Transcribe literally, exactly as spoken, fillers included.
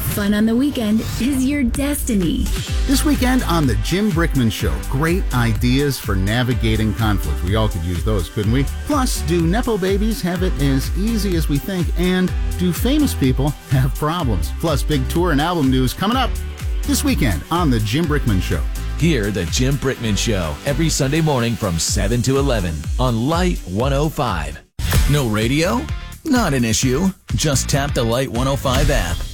Fun on the weekend is your destiny. This weekend on The Jim Brickman Show, great ideas for navigating conflict. We all could use those, couldn't we? Plus, do Nepo babies have it as easy as we think? And do famous people have problems? Plus, big tour and album news coming up this weekend on The Jim Brickman Show. Hear The Jim Brickman Show every Sunday morning from seven to eleven on Light one oh five. No radio? Not an issue. Just tap the Light one oh five app.